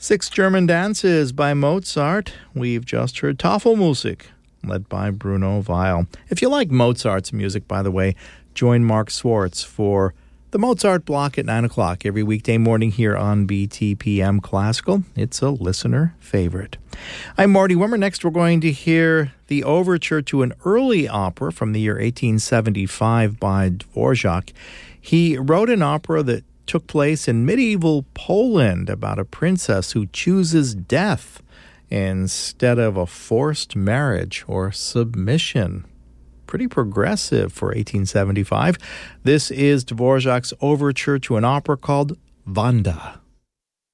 Six German dances by Mozart. We've just heard Tafelmusik, led by Bruno Weil. If you like Mozart's music, by the way, join Mark Swartz for the Mozart Block at 9 o'clock every weekday morning here on BTPM Classical. It's a listener favorite. I'm Marty Wimmer. Next, we're going to hear the overture to an early opera from the year 1875 by Dvorak. He wrote an opera that took place in medieval Poland about a princess who chooses death instead of a forced marriage or submission. Pretty progressive for 1875. This is Dvorak's overture to an opera called Vanda.